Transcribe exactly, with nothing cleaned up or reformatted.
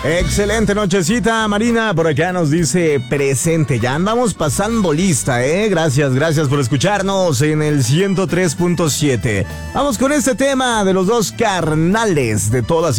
Excelente nochecita, Marina. Por acá nos dice presente. Ya andamos pasando lista, ¿eh? Gracias, gracias por escucharnos en el ciento tres punto siete. Vamos con este tema de los dos carnales de todas